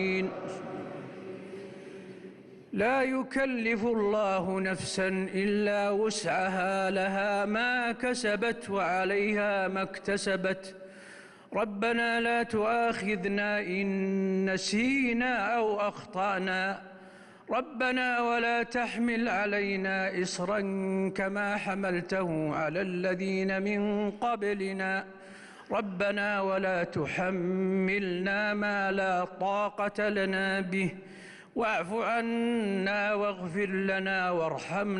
لا يكلف الله نفسا إلا وسعها، لها ما كسبت وعليها ما اكتسبت. ربنا لا تؤاخذنا إن نسينا أو أخطأنا. ربنا ولا تحمل علينا إصرا كما حملته على الذين من قبلنا. ربنا ولا تحملنا ما لا طاقة لنا به، واعف عنا واغفر لنا وارحمنا